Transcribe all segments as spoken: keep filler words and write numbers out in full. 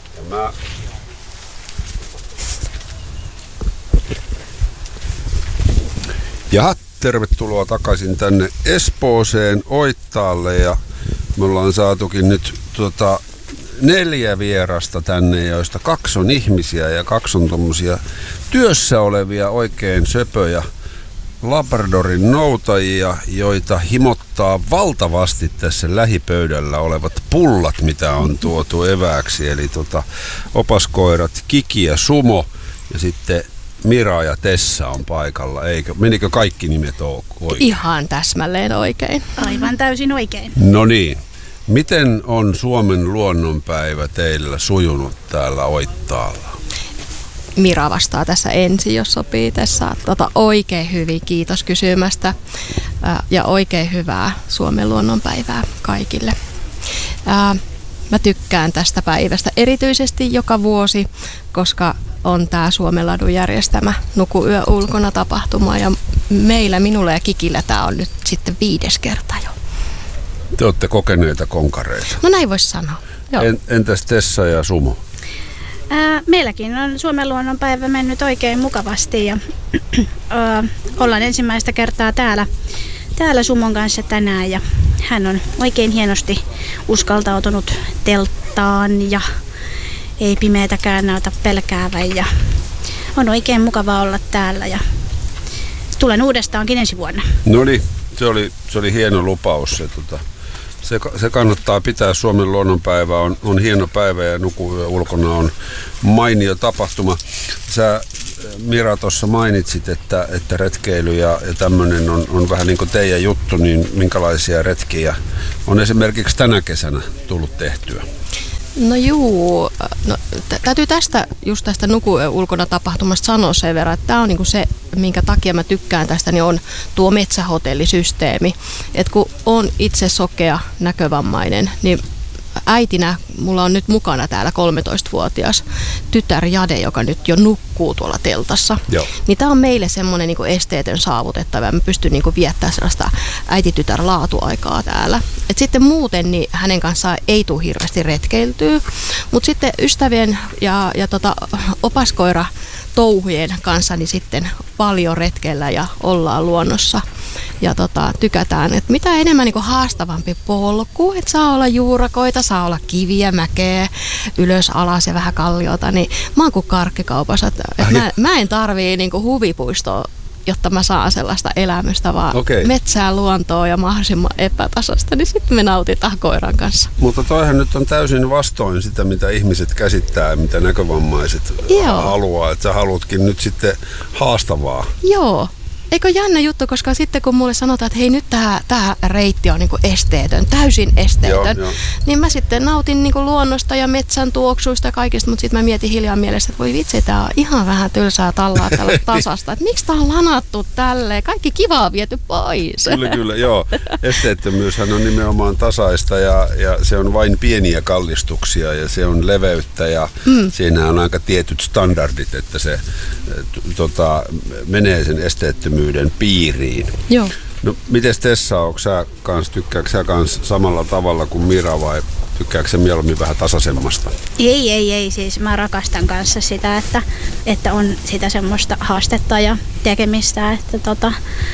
Ja mä... Jaha, tervetuloa takaisin tänne Espooseen Oittaalle ja me ollaan saatukin nyt tota, neljä vierasta tänne, joista kaksi on ihmisiä ja kaksi on tommosia työssä olevia oikein söpöjä Labradorin noutajia, joita himottaa valtavasti tässä lähipöydällä olevat pullat, mitä on tuotu evääksi. Eli tota, opaskoirat Kiki ja Sumo ja sitten Mira ja Tessa on paikalla. Eikö? Menikö kaikki nimet oikein? Ihan täsmälleen oikein. Aivan täysin oikein. No niin. Miten on Suomen luonnonpäivä teillä sujunut täällä Oittaalla? Mira vastaa tässä ensin, jos sopii. Tässä tota, oikein hyvin, kiitos kysymästä. Ää, ja oikein hyvää Suomen luonnonpäivää kaikille. Ää, mä tykkään tästä päivästä erityisesti joka vuosi, koska on tää Suomen Ladun järjestämä Nuku yö ulkona -tapahtuma. Ja meillä, minulla ja Kikillä tää on nyt sitten viides kerta jo. Te olette kokeneita konkareita. No näin voisi sanoa. Joo. En, entäs Tessa ja Sumo? Ää, meilläkin on Suomen luonnonpäivä mennyt oikein mukavasti ja ää, ollaan ensimmäistä kertaa täällä, täällä Sumon kanssa tänään ja hän on oikein hienosti uskaltautunut telttaan ja ei pimeätäkään näytä pelkäävän ja on oikein mukava olla täällä ja tulen uudestaankin ensi vuonna. No niin, se oli, se oli hieno lupaus. Se, tota, se, se kannattaa pitää. Suomen luonnonpäivä on, on hieno päivä ja Nukuyö ulkona on mainio tapahtuma. Sä, Mira, tuossa mainitsit, että, että retkeily ja, ja tämmöinen on, on vähän niin kuin teidän juttu, niin minkälaisia retkiä on esimerkiksi tänä kesänä tullut tehtyä? No juu, no, t- täytyy tästä, just tästä Nuku yö ulkona -tapahtumasta sanoa sen verran, että tämä on niinku se, minkä takia mä tykkään tästä, niin on tuo metsähotellisysteemi. Et kun on itse sokea näkövammainen, niin äitinä mulla on nyt mukana täällä kolmetoistavuotias tytär Jade, joka nyt jo nukkuu tuolla teltassa. Joo. Niin tää on meille semmoinen niinku esteetön saavutettava ja mä pystyn niinku viettämään sellaista äiti-tytär-laatuaikaa täällä. Et sitten muuten niin hänen kanssaan ei tule hirveästi retkeiltyä, mutta sitten ystävien ja, ja tota, opaskoira touhujen kanssa niin sitten paljon retkellä ja ollaan luonnossa. Ja tota, tykätään, että mitä enemmän niinku haastavampi polku, että saa olla juurakoita, saa olla kiviä, mäkeä, ylös, alas ja vähän kalliota, niin mä oon kuin karkkikaupassa, että et mä, mä en tarvii niinku huvipuistoa, jotta mä saan sellaista elämystä, vaan okay. Metsää, luontoa ja mahdollisimman epätasasta, niin sitten me nautitaan koiran kanssa. Mutta toihan nyt on täysin vastoin sitä, mitä ihmiset käsittää, mitä näkövammaiset Joo. haluaa, että sä haluatkin nyt sitten haastavaa. Joo. Eikö jännä juttu, koska sitten kun mulle sanotaan, että hei nyt tää, tää reitti on niinku esteetön, täysin esteetön, joo, jo. niin mä sitten nautin niinku luonnosta ja metsän tuoksuista ja kaikista, mutta sitten mä mietin hiljaa mielessä, että voi vitsi, tää on ihan vähän tylsää tallaa tällaista tasasta, että miksi tää on lanattu tälleen, kaikki kivaa viety pois. Kyllä, kyllä, joo. Esteettömyyshän on nimenomaan tasaista ja, ja se on vain pieniä kallistuksia ja se on leveyttä ja mm. siinä on aika tietyt standardit, että se t- tota, menee sen esteettömyyden piiriin. Joo. No, mites Tessa, onko sä kans, tykkääkö sä kans samalla tavalla kuin Mira vai tykkääkö sä mieluummin vähän tasaisemmasta? Ei, ei, ei. Siis mä rakastan kanssa sitä, että, että on sitä semmoista haastetta ja tekemistä. Että tota,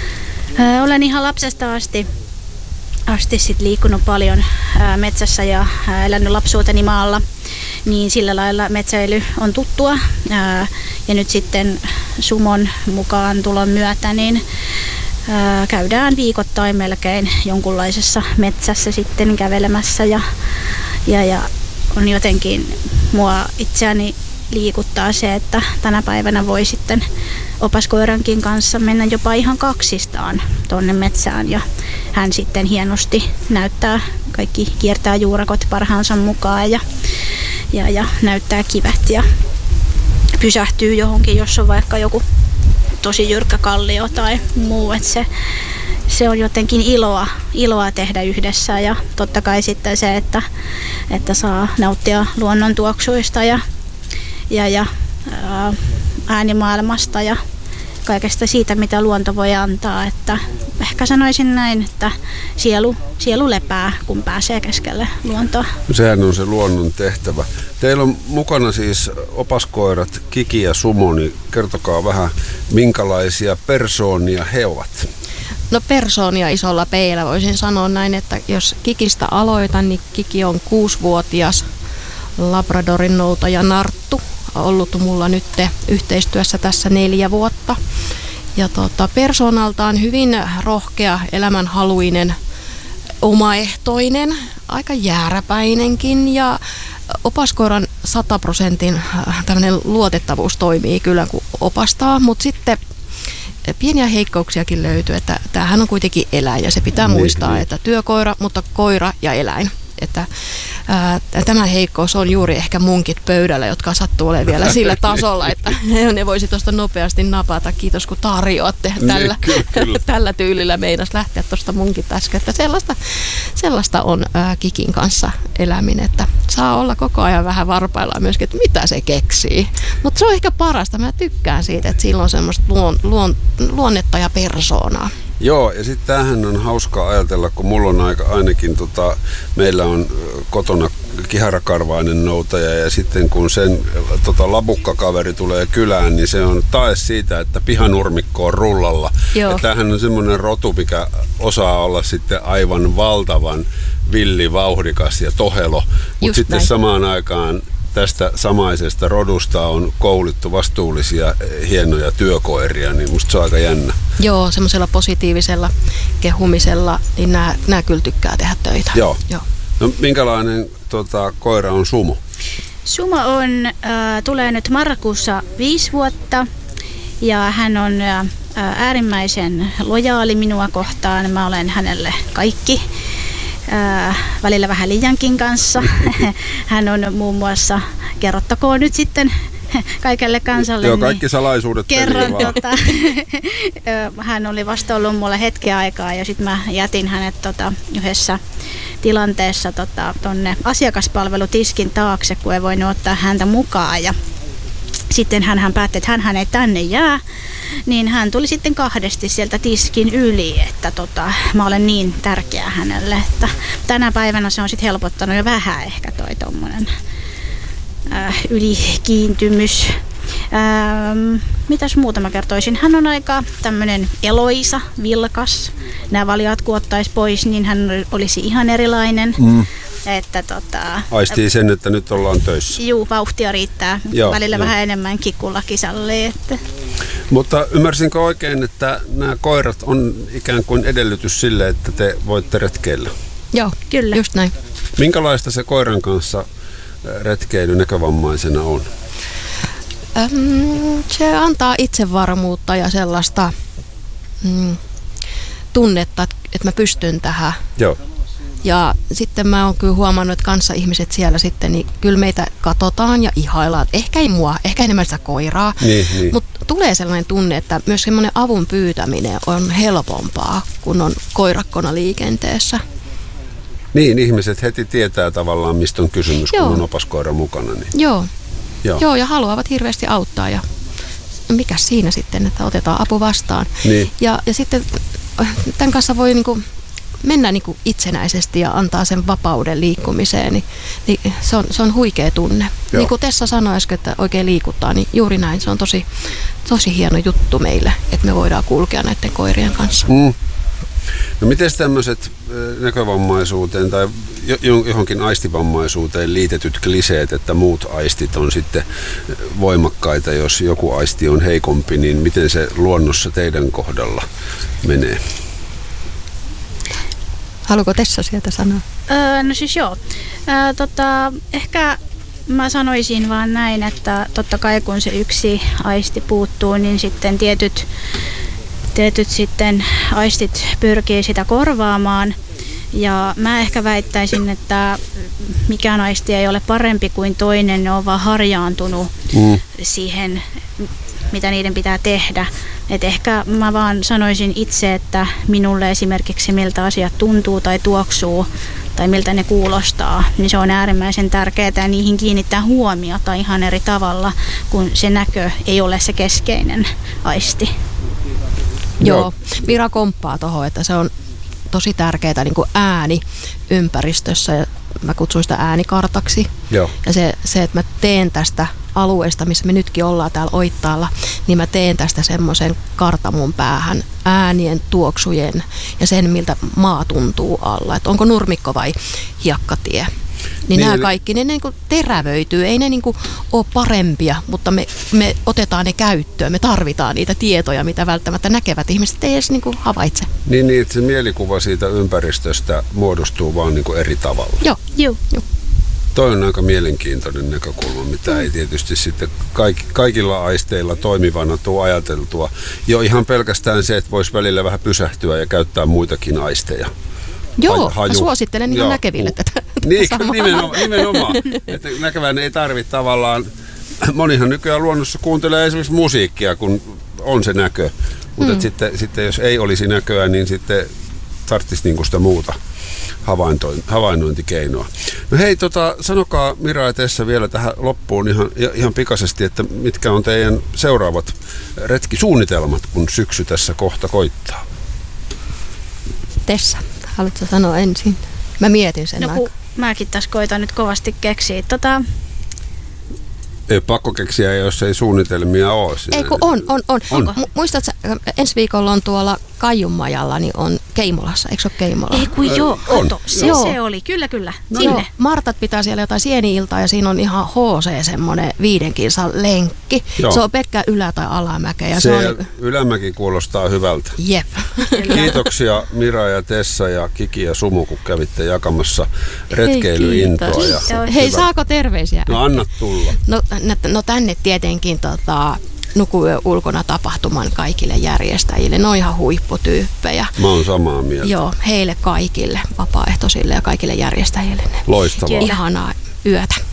ö, olen ihan lapsesta asti, asti sit liikkunut paljon ö, metsässä ja ö, elänyt lapsuuteni maalla. Niin sillä lailla metsäily on tuttua ää, ja nyt sitten Sumon mukaan tulon myötä niin ää, käydään viikoittain melkein jonkunlaisessa metsässä sitten kävelemässä ja, ja, ja on jotenkin mua itseäni liikuttaa se, että tänä päivänä voi sitten opaskoirankin kanssa mennä jopa ihan kaksistaan tuonne metsään ja hän sitten hienosti näyttää, kaikki kiertää juurakot parhaansa mukaan ja Ja, ja näyttää kivet ja pysähtyy johonkin, jos on vaikka joku tosi jyrkkä kallio tai muu. Että se, se on jotenkin iloa, iloa tehdä yhdessä ja totta kai sitten se, että, että saa nauttia luonnon tuoksuista ja, ja, ja ää, äänimaailmasta ja kaikesta siitä, mitä luonto voi antaa. Että ehkä sanoisin näin, että sielu, sielu lepää, kun pääsee keskelle luontoa. Sehän on se luonnon tehtävä. Teillä on mukana siis opaskoirat Kiki ja Sumo, niin kertokaa vähän, minkälaisia persoonia he ovat. No persoonia isolla peillä voisin sanoa näin, että jos Kikistä aloitan, niin Kiki on kuusivuotias Labradorin noutaja narttu, ollut mulla nyt yhteistyössä tässä neljä vuotta. Ja tota, persoonaltaan hyvin rohkea, elämänhaluinen, omaehtoinen, aika jääräpäinenkin ja opaskoiran sata prosentin tämmöinen luotettavuus toimii kyllä kun opastaa, mutta sitten pieniä heikkouksiakin löytyy, että tämähän on kuitenkin eläin ja se pitää niin, muistaa, niin. Että työkoira, mutta koira ja eläin. Että ää, tämä heikkous on juuri ehkä munkit pöydällä, jotka sattuu olemaan vielä sillä tasolla, että ne voisi tuosta nopeasti napata. Kiitos kun tarjoatte tällä, kyllä, kyllä. tällä tyylillä meinas lähteä tuosta munkit äsken. Että sellaista, sellaista on ää, Kikin kanssa eläminen, että saa olla koko ajan vähän varpaillaan myöskin, että mitä se keksii. Mutta se on ehkä parasta. Mä tykkään siitä, että sillä on semmoista luon, luon, luonnetta ja persoonaa. Joo, ja sitten tämähän on hauskaa ajatella, kun mulla on aika, ainakin tota, meillä on kotona kiharakarvainen noutaja ja sitten kun sen tota, labukkakaveri tulee kylään, niin se on tae siitä, että pihanurmikko on rullalla. Joo. Ja tämähän on semmoinen rotu, mikä osaa olla sitten aivan valtavan villi, vauhdikas ja tohelo, mutta sitten näin. Samaan aikaan tästä samaisesta rodusta on koulittu vastuullisia, hienoja työkoiria, niin musta se on aika jännä. Joo, semmoisella positiivisella kehumisella, niin nämä, nämä kyllä tykkää tehdä töitä. Joo. Joo. No minkälainen tota, koira on Sumo? Sumo on, äh, tulee nyt marraskuussa viisi vuotta ja hän on äh, äärimmäisen lojaali minua kohtaan. Mä olen hänelle kaikki. Äh, välillä vähän liiankin kanssa. Hän on muun muassa, kerrottakoon nyt sitten kaikelle kansalle. Joo, kaikki salaisuudet kerron, tota, hän oli vasta ollut mulle hetken aikaa ja sitten mä jätin hänet tota, yhdessä tilanteessa tota, tonne asiakaspalvelutiskin taakse, kun ei voinut ottaa häntä mukaan. Ja sitten hän päätti, että hän ei tänne jää, niin hän tuli sitten kahdesti sieltä tiskin yli, että tota, mä olen niin tärkeä hänelle, että tänä päivänä se on sitten helpottanut jo vähän ehkä toi tommonen äh, ylikiintymys. Ähm, mitäs muuta mä kertoisin? Hän on aika tämmönen eloisa, vilkas. Nämä valjaat kun ottais pois, niin hän olisi ihan erilainen. Mm. Että tota, aistii sen, että nyt ollaan töissä. Juu, vauhtia riittää. Joo, välillä jo. Vähän enemmän kikullakin sallii. Että. Mutta ymmärsinkö oikein, että nämä koirat on ikään kuin edellytys sille, että te voitte retkeillä? Joo, kyllä. Just näin. Minkälaista se koiran kanssa retkeily näkövammaisena on? Ähm, se antaa itsevarmuutta ja sellaista mm, tunnetta, että mä pystyn tähän. Joo. Ja sitten mä oon kyllä huomannut, että kanssaihmiset siellä sitten, niin kyllä meitä katsotaan ja ihaillaan. Ehkä ei mua, ehkä enemmän sitä koiraa, niin, niin. Mutta tulee sellainen tunne, että myös semmoinen avun pyytäminen on helpompaa, kun on koirakkona liikenteessä. Niin, ihmiset heti tietää tavallaan, mistä on kysymys, Joo. kun on opaskoira mukana. Niin. Joo. Joo. Joo, ja haluavat hirveästi auttaa. Ja mikäs siinä sitten, että otetaan apu vastaan. Niin. Ja, ja sitten tämän kanssa voi niinku mennä niin kuin itsenäisesti ja antaa sen vapauden liikkumiseen, niin, niin se, on, se on huikea tunne. Joo. Niin kuin Tessa sanoi äsken, että oikein liikuttaa, niin juuri näin. Se on tosi, tosi hieno juttu meille, että me voidaan kulkea näiden koirien kanssa. Mm. No miten tämmöiset näkövammaisuuteen tai johonkin aistivammaisuuteen liitetyt kliseet, että muut aistit on sitten voimakkaita, jos joku aisti on heikompi, niin miten se luonnossa teidän kohdalla menee? Haluatko Tessa sieltä sanoa? Öö, no siis joo. Öö, tota, ehkä mä sanoisin vaan näin, että totta kai kun se yksi aisti puuttuu, niin sitten tietyt, tietyt sitten aistit pyrkii sitä korvaamaan. Ja mä ehkä väittäisin, että mikään aisti ei ole parempi kuin toinen, ne on vaan harjaantunut mm. siihen, mitä niiden pitää tehdä. Et ehkä mä vaan sanoisin itse, että minulle esimerkiksi miltä asiat tuntuu tai tuoksuu tai miltä ne kuulostaa, niin se on äärimmäisen tärkeää ja niihin kiinnittää huomiota ihan eri tavalla, kun se näkö ei ole se keskeinen aisti. Joo, Mira komppaa tuohon, että se on tosi tärkeää niin kuin ääni ympäristössä. Ja mä kutsun sitä äänikartaksi. Joo. Ja se, se, että mä teen tästä alueesta, missä me nytkin ollaan täällä Oittaalla, niin mä teen tästä semmoisen kartan mun päähän äänien, tuoksujen ja sen, miltä maa tuntuu alla. Että onko nurmikko vai hiekkatie. Niin, niin nämä kaikki, ne niin kuin terävöityy, ei ne niin kuin ole parempia, mutta me, me otetaan ne käyttöön, me tarvitaan niitä tietoja, mitä välttämättä näkevät ihmiset ei edes niin kuin havaitse. Niin, niin, että se mielikuva siitä ympäristöstä muodostuu vaan niin kuin eri tavalla. Joo, joo, joo. Toi on aika mielenkiintoinen näkökulma, mitä ei tietysti sitten kaik, kaikilla aisteilla toimivana tule ajateltua. Jo ihan pelkästään se, että voisi välillä vähän pysähtyä ja käyttää muitakin aisteja. Joo, Haju. mä suosittelen ihan näkeville tätä. Niin, nimenomaan. nimenomaan. Että näkevän ei tarvitse tavallaan, monihan nykyään luonnossa kuuntelee esimerkiksi musiikkia, kun on se näkö. Mutta mm. sitten, sitten jos ei olisi näköä, niin sitten tarvitsisi niinku sitä muuta havainnointikeinoa. No hei, tota, sanokaa Mira ja Tessa vielä tähän loppuun ihan, ihan pikaisesti, että mitkä on teidän seuraavat retkisuunnitelmat, kun syksy tässä kohta koittaa? Tessa, haluatko sanoa ensin? Mä mietin sen no, aikaa. Mäkin tässä koitan nyt kovasti keksiä. Tota... Ei pakko keksiä, jos ei suunnitelmia ole. Ei kun on, on, on. on. Muistatko, ensi viikolla on tuolla Kaijunmajalla, niin on Keimolassa, eikö se ole Keimola? Ei kun joo, on. kato, se, Joo. se oli, kyllä kyllä, No sinne. joo, Martat pitää siellä jotain sieni-iltaa ja siinä on ihan H C semmoinen viiden kilsan lenkki. Joo. Se on pelkkä ylä- tai alamäkeä. Ja Se, se on... ylämäki kuulostaa hyvältä. Jep. Kiitoksia Mira ja Tessa ja Kiki ja Sumu, kun kävitte jakamassa retkeilyintoa. Hei, Ja kiitos. Hei, hyvä. saako terveisiä? No anna tulla. No, no tänne tietenkin tota, Nukuyö ulkona tapahtuman kaikille järjestäjille. Ne on ihan huipputyyppejä. Mä oon samaa mieltä. Joo, heille kaikille, vapaaehtoisille ja kaikille järjestäjille. Loistavaa. Ihanaa yötä.